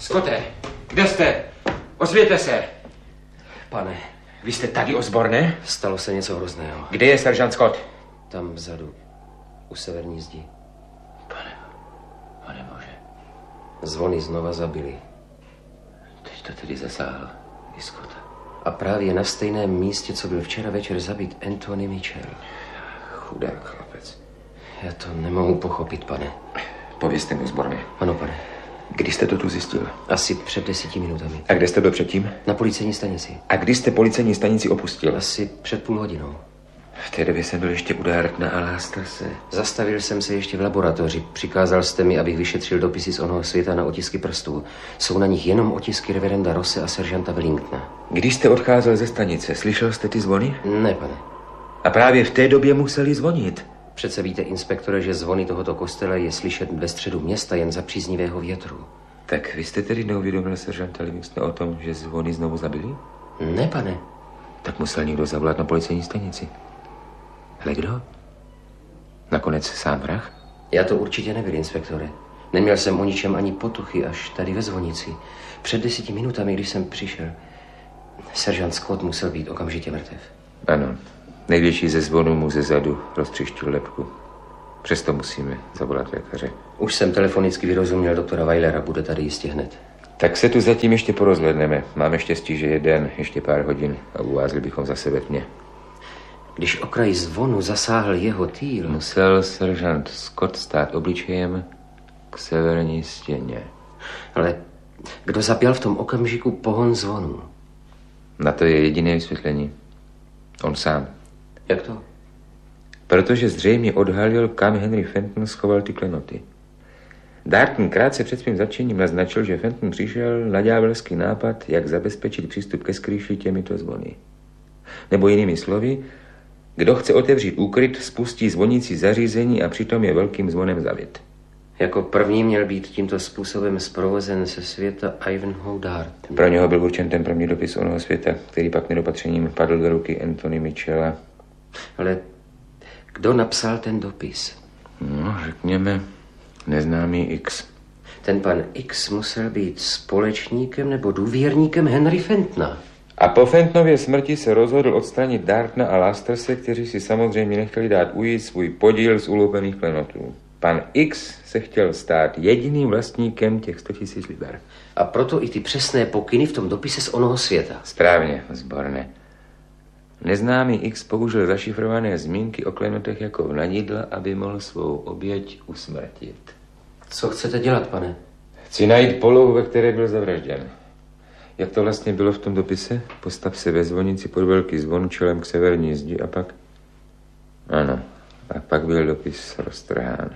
Scotте, kde jste? Ozvěte se. Pane. Vy jste tady, Osborne? Stalo se něco hrozného. Kde je seržant Scott? Tam vzadu, u severní zdi. Pane Bože. Zvony znova zabili. Teď to tedy zasáhlo i Scotta. A právě na stejném místě, co byl včera večer zabit Anthony Mitchell. Chudák chlapec. Já to nemohu pochopit, pane. Povězte mi, Osborne. Ano, pane. Kdy jste to tu zjistil? Asi před 10 minutami. A kde jste byl předtím? Na policejní stanici. A kdy jste policejní stanici opustil? Asi před půl hodinou. V té době jsem byl ještě u Dartna a Lasterse. Zastavil jsem se ještě v laboratoři. Přikázal jste mi, abych vyšetřil dopisy z onoho světa na otisky prstů. Jsou na nich jenom otisky reverenda Rosse a seržanta Wellingtona. Když jste odcházel ze stanice, slyšel jste ty zvony? Ne, pane. A právě v té době museli zvonit. Přece víte, inspektore, že zvony tohoto kostela je slyšet ve středu města jen za příznivého větru. Tak vy jste tedy neuvědomil seržanta Livingstona o tom, že zvony znovu zabili? Ne, pane. Tak musel někdo zavolat na policejní stanici. Ale kdo? Nakonec sám vrah? Já to určitě nebyl, inspektore. Neměl jsem o ničem ani potuchy, až tady ve zvonici. Před 10 minutami, když jsem přišel, seržant Scott musel být okamžitě mrtev. Ano. Největší ze zvonů mu ze zadu roztřištil lebku. Přesto musíme zavolat lékaře. Už jsem telefonicky vyrozuměl doktora Weilera, bude tady jistě hned. Tak se tu zatím ještě porozhledneme. Máme štěstí, že je den, ještě pár hodin a uvázli bychom zase ve tmě. Když okraj zvonu zasáhl jeho týl... Musel seržant Scott stát obličejem k severní stěně. Ale kdo zapěl v tom okamžiku pohon zvonu? Na to je jediné vysvětlení. On sám. Jak to? Protože zřejmě odhalil, kam Henry Fenton schoval ty klenoty. Darton krátce před svým zatčením naznačil, že Fenton přišel na ďábelský nápad, jak zabezpečit přístup ke skrýši těmito zvony. Nebo jinými slovy, kdo chce otevřít úkryt, spustí zvonící zařízení a přitom je velkým zvonem zavit. Jako první měl být tímto způsobem zprovozen ze světa Ivanhoe Darton. Pro něho byl určen ten první dopis onoho světa, který pak nedopatřením padl do ruky Anthony Mitchella. Ale kdo napsal ten dopis? No, řekněme, neznámý X. Ten pan X musel být společníkem nebo důvěrníkem Henry Fentona. A po Fentonově smrti se rozhodl odstranit Dartna a Lasterse, kteří si samozřejmě nechtěli dát ujít svůj podíl z ulopených klenotů. Pan X se chtěl stát jediným vlastníkem těch 100 000 liber. A proto i ty přesné pokyny v tom dopise z onoho světa. Správně, Osborne. Neznámý X použil zašifrované zmínky o klenotech jako vnadidla, aby mohl svou oběť usmrtit. Co chcete dělat, pane? Chci najít polohu, ve které byl zavražděn. Jak to vlastně bylo v tom dopise? Postav se ve zvonici pod velký zvon čelem k severní zdi a pak... Ano, a pak byl dopis roztrhán.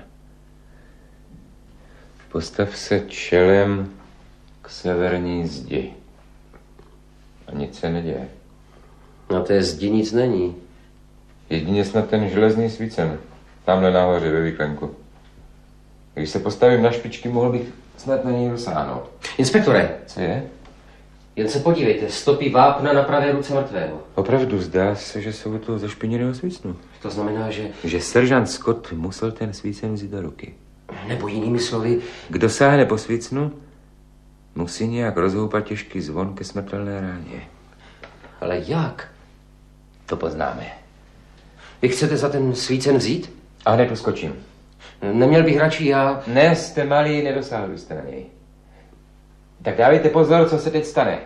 Postav se čelem k severní zdi. A nic se neděje. Na té zdi nic není. Jedině snad ten železný svícen. Tamhle nahoře ve výklenku. Když se postavím na špičky, mohl bych snad na něj dosáhnout. Inspektore! Co je? Jen se podívejte, stopy vápna na pravé ruce mrtvého. Opravdu zdá se, že jsou to zašpiněného svícnu. To znamená, že... Že seržant Scott musel ten svícen vzít do ruky. Nebo jinými slovy... Kdo sáhne po svícnu, musí nějak rozhoupat těžký zvon ke smrtelné ráně. Ale jak? To poznáme. Vy chcete za ten svícen vzít? A hned uskočím. Neměl bych radši já... Ne, jste malý, nedosáhl byste na něj. Tak dávejte pozor, co se teď stane.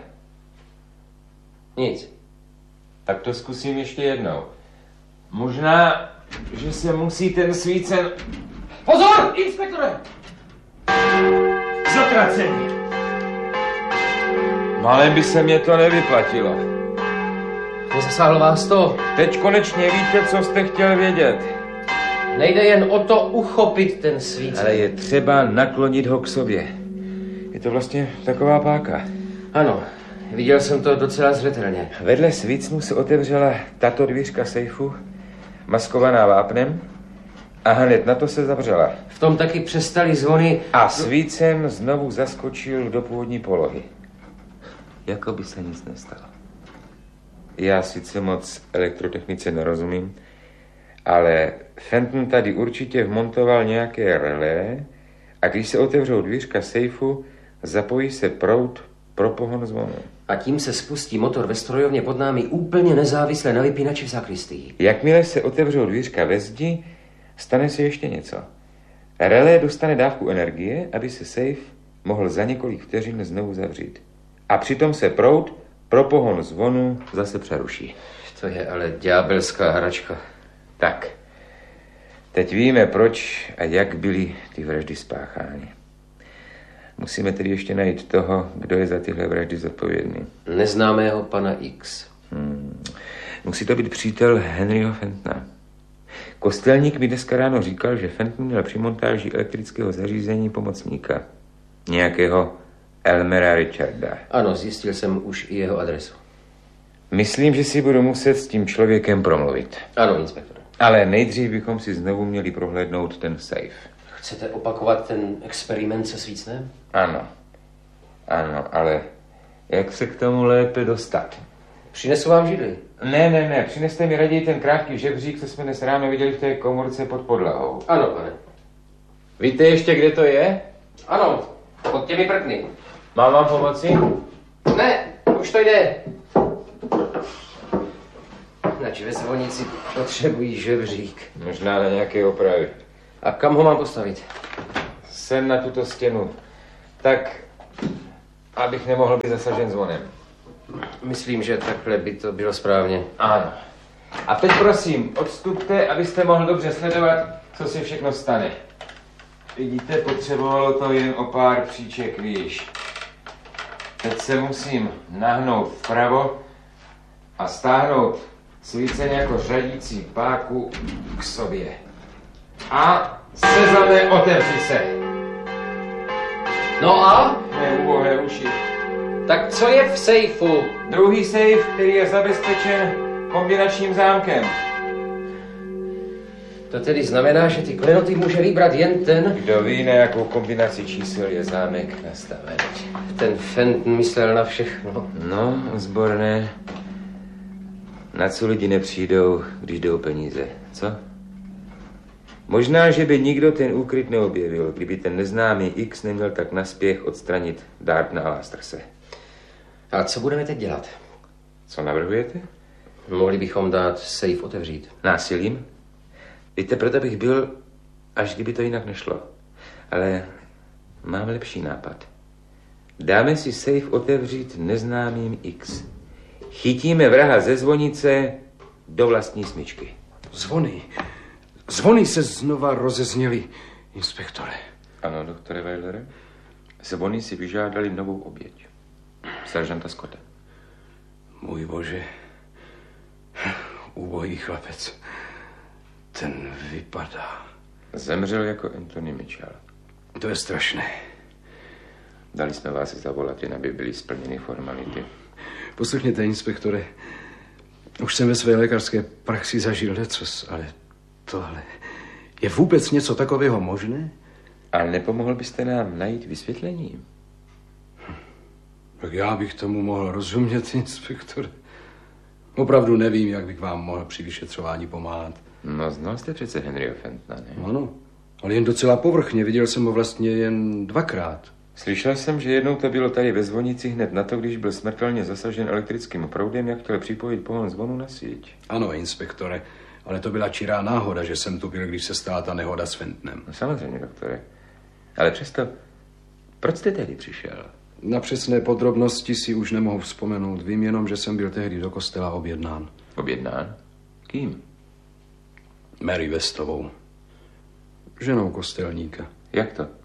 Nic. Tak to zkusím ještě jednou. Možná, že se musí ten svícen... Pozor, inspektore! Zatracený. Malem by se mě to nevyplatilo. Nezasáhlo vás to? Teď konečně víte, co jste chtěl vědět. Nejde jen o to uchopit ten svícen. Ale je třeba naklonit ho k sobě. Je to vlastně taková páka. Ano, viděl jsem to docela zřetelně. Vedle svícnu se otevřela tato dvířka sejfu, maskovaná vápnem, a hned na to se zavřela. V tom taky přestaly zvony... A svícen znovu zaskočil do původní polohy. Jako by se nic nestalo. Já sice moc elektrotechnice nerozumím, ale Fenton tady určitě vmontoval nějaké relé a když se otevřou dvířka sejfu, zapojí se proud pro pohon zvonu. A tím se spustí motor ve strojovně pod námi úplně nezávisle na vypínači v sakristii. Jakmile se otevřou dvířka ve zdi, stane se ještě něco. Relé dostane dávku energie, aby se safe mohl za několik vteřin znovu zavřít. A přitom se proud pro pohon zvonu zase přeruší. To je ale ďábelská hračka. Tak, teď víme, proč a jak byly ty vraždy spáchány. Musíme tedy ještě najít toho, kdo je za tyhle vraždy zodpovědný. Neznámého pana X. Musí to být přítel Henryho Fentona. Kostelník mi dneska ráno říkal, že Fenton měl při montáži elektrického zařízení pomocníka. Nějakého Elmera Richarda. Ano, zjistil jsem už i jeho adresu. Myslím, že si budu muset s tím člověkem promluvit. Ano, inspektore. Ale nejdřív bychom si znovu měli prohlédnout ten safe. Chcete opakovat ten experiment se svícnem? Ano, ale jak se k tomu lépe dostat? Přinesu vám židli. Ne, přineste mi raději ten krátký žebřík, co jsme dnes ráno viděli v té komorce pod podlahou. Ano, pane. Víte ještě, kde to je? Ano, pod těmi prkny. Mám vám pomoci? Ne, už to jde. Nači ve zvonici potřebují žebřík. Možná na nějaké opravy. A kam ho mám postavit? Sem na tuto stěnu. Tak, abych nemohl být zasažen zvonem. Myslím, že takhle by to bylo správně. Ano. A teď prosím, odstupte, abyste mohl dobře sledovat, co se všechno stane. Vidíte, potřebovalo to jen o pár příček výš. Teď se musím nahnout vpravo a stáhnout svíceň jako řadící páku k sobě. A Sezame, otevři se. No a? Neubohé uši. Tak co je v sejfu? Druhý sejf, který je zabezpečen kombinačním zámkem. To tedy znamená, že ty klenoty může vybrat jen ten... Kdo ví, na jakou kombinaci čísel je zámek nastaven. Ten Fenton myslel na všechno. No, zborné. Na co lidi nepřijdou, když jdou peníze, co? Možná, že by nikdo ten úkryt neobjevil, kdyby ten neznámý X neměl tak naspěch odstranit Dartna a Lasterse. A co budeme teď dělat? Co navrhujete? Mohli bychom dát safe otevřít. Násilím? Víte, proto bych byl, až kdyby to jinak nešlo. Ale mám lepší nápad. Dáme si safe otevřít neznámým X. Chytíme vraha ze zvonice do vlastní smyčky. Zvony se znova rozezněly, inspektore. Ano, doktore Weilere. Zvony si vyžádali novou oběť. Seržanta Scotta. Můj bože. Ubohý chlapec. Ten vypadá. Zemřel jako Anthony Mitchell. To je strašné. Dali jsme vás zavolat, jen aby byly splněny formality. Poslechněte, inspektore. Už jsem ve své lékařské praxi zažil lecos, ale tohle... Je vůbec něco takového možné? Ale nepomohl byste nám najít vysvětlení? Tak já bych tomu mohl rozumět, inspektore. Opravdu nevím, jak bych vám mohl při vyšetřování pomáhat. No, znal jste přece Henryho Fentona, ne? Ano, ale jen docela povrchně. Viděl jsem ho vlastně jen 2krát. Slyšel jsem, že jednou to bylo tady ve zvonici hned na to, když byl smrtelně zasažen elektrickým proudem, jak chtěl připojit pohon zvonu na síť. Ano, inspektore, ale to byla čirá náhoda, že jsem tu byl, když se stala ta nehoda s Fentonem. No samozřejmě, doktore. Ale přesto, proč jste tedy přišel? Na přesné podrobnosti si už nemohu vzpomenout. Vím jenom, že jsem byl tehdy do kostela objednán. Objednán? Kým? Mary Westovou. Ženou kostelníka. Jak to?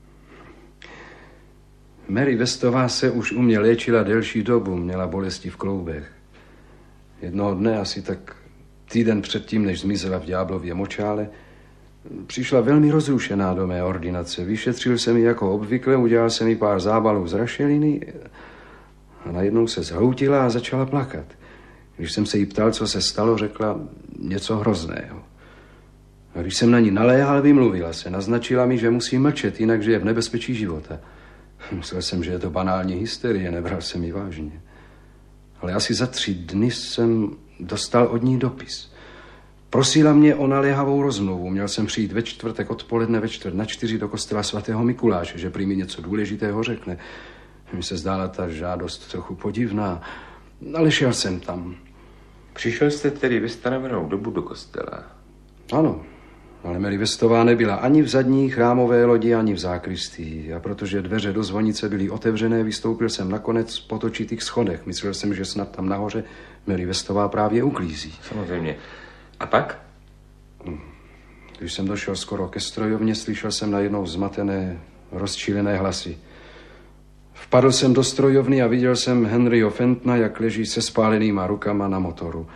Mary Westová se už u mě léčila delší dobu, měla bolesti v kloubech. Jednoho dne, asi tak týden předtím, než zmizela v ďáblově močále, přišla velmi rozrušená do mé ordinace. Vyšetřil jsem ji jako obvykle, udělal jsem jí pár zábalů z rašeliny a najednou se zhroutila a začala plakat. Když jsem se jí ptal, co se stalo, řekla něco hrozného. A když jsem na ní naléhal, vymluvila se. Naznačila mi, že musí mlčet, jinak že je v nebezpečí života. Myslel jsem, že je to banální hysterie, nebral jsem ji vážně. Ale asi za 3 dny jsem dostal od ní dopis. Prosila mě o naléhavou rozmluvu. Měl jsem přijít ve čtvrtek odpoledne ve 3:45 do kostela svatého Mikuláše, že prý mi něco důležitého řekne. Mi se zdála ta žádost trochu podivná, ale šel jsem tam. Přišel jste tedy ve stanovenou dobu do kostela? Ano, ale Mary Westová nebyla ani v zadní chrámové lodi, ani v zákristii. A protože dveře do zvonice byly otevřené, vystoupil jsem nakonec po točitých schodech. Myslel jsem, že snad tam nahoře Mary Westová právě uklízí. Samozřejmě. A pak? Když jsem došel skoro ke strojovně, slyšel jsem najednou zmatené, rozčílené hlasy. Vpadl jsem do strojovny a viděl jsem Henryho Fentona, jak leží se spálenýma rukama na motoru.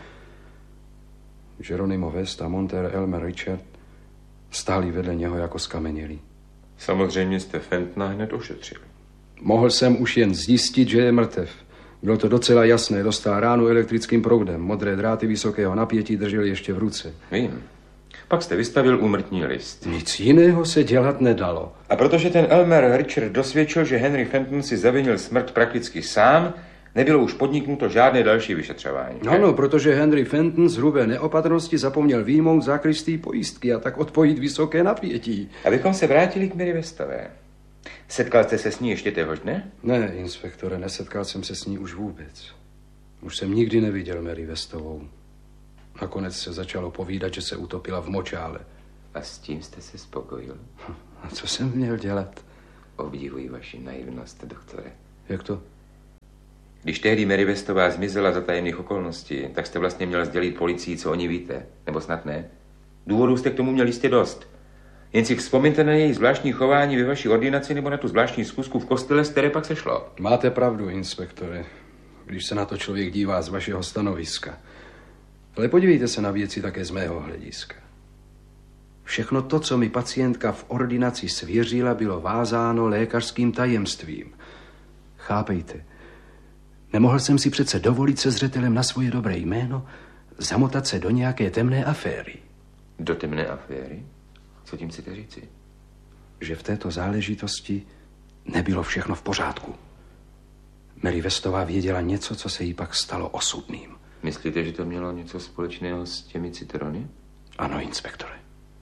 Geronimo West a Monter Elmer Richard stáli vedle něho jako skamenělí. Samozřejmě jste Fentona hned ošetřil. Mohl jsem už jen zjistit, že je mrtev. Bylo to docela jasné, dostal ránu elektrickým proudem. Modré dráty vysokého napětí držel ještě v ruce. Vím. Pak jste vystavil úmrtní list. Nic jiného se dělat nedalo. A protože ten Elmer Richard dosvědčil, že Henry Fenton si zavinil smrt prakticky sám, nebylo už podniknuto žádné další vyšetřování. Ano, protože Henry Fenton z hrubé neopatrnosti zapomněl vyjmout z zákristii pojistky a tak odpojit vysoké napětí. Abychom se vrátili k Mary Westové. Setkal jste se s ní ještě téhož dne? Ne, inspektore, nesetkal jsem se s ní už vůbec. Už jsem nikdy neviděl Mary Westovou. Nakonec se začalo povídat, že se utopila v močále. A s tím jste se spokojil? A co jsem měl dělat? Obdivuji vaši naivnost, doktore. Jak to? Když tehdy Mary Westová zmizela za tajemných okolností, tak jste vlastně měl sdělit policii, co o ní víte. Nebo snad ne? Důvodů jste k tomu měl jistě dost. Jen si vzpomeňte na její zvláštní chování ve vaší ordinaci nebo na tu zvláštní zkusku v kostele, z které pak se šlo. Máte pravdu, inspektore, když se na to člověk dívá z vašeho stanoviska. Ale podívejte se na věci také z mého hlediska. Všechno to, co mi pacientka v ordinaci svěřila, bylo vázáno lékařským tajemstvím. Chápejte, nemohl jsem si přece dovolit se zřetelem na svoje dobré jméno zamotat se do nějaké temné aféry. Do temné aféry? Co tím chcete říci? Že v této záležitosti nebylo všechno v pořádku. Mary Westová věděla něco, co se jí pak stalo osudným. Myslíte, že to mělo něco společného s těmi citrony? Ano, inspektore.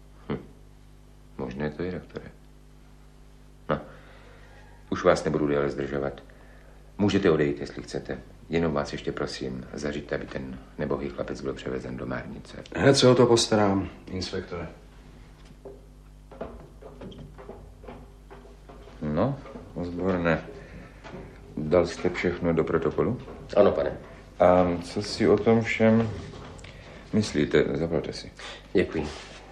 Možné to je, doktore. No, už vás nebudu déle zdržovat. Můžete odejít, jestli chcete. Jenom vás ještě prosím, zařiďte, aby ten nebohý chlapec byl převezen do márnice. Hned se o to postarám, inspektore. No, Osborne, dal jste všechno do protokolu? Ano, pane. A co si o tom všem myslíte? Zaplaťte si. Děkuji.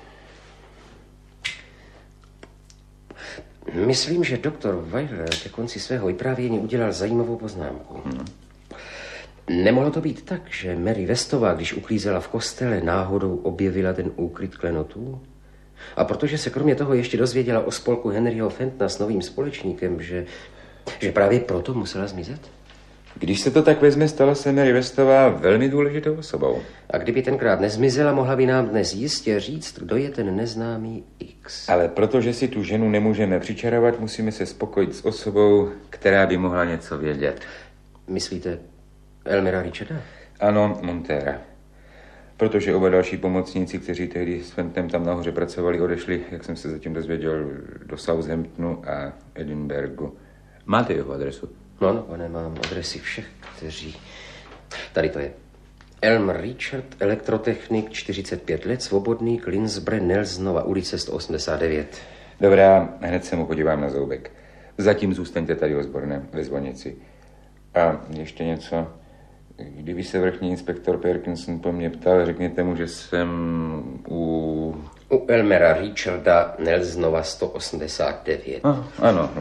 Myslím, že doktor Weiler ke konci svého vyprávění udělal zajímavou poznámku. Nemohlo to být tak, že Mary Westová, když uklízela v kostele, náhodou objevila ten úkryt klenotů? A protože se kromě toho ještě dozvěděla o spolku Henryho Fentona s novým společníkem, že právě proto musela zmizet? Když se to tak vezme, stala se Mary Westová velmi důležitou osobou. A kdyby tenkrát nezmizela, mohla by nám dnes jistě říct, kdo je ten neznámý X. Ale protože si tu ženu nemůžeme přičarovat, musíme se spokojit s osobou, která by mohla něco vědět. Myslíte Elmera Richarda? Ano, Montera. Protože oba další pomocníci, kteří tehdy s Fentonem tam nahoře pracovali, odešli, jak jsem se zatím dozvěděl, do Southamptonu a Edinburghu. Máte jeho adresu? No, pane, mám adresy všech, kteří... Tady to je. Elmer Richard, elektrotechnik, 45 let, svobodný, Klinsbre, Nelsonova ulice 189. Dobrá, hned se mu podívám na zoubek. Zatím zůstaňte tady, Osborne, ve zvonici. A ještě něco. Kdyby se vrchní inspektor Perkinson po mně ptal, řekněte mu, že jsem u Elmera Richarda, Nelsonova 189. Ano.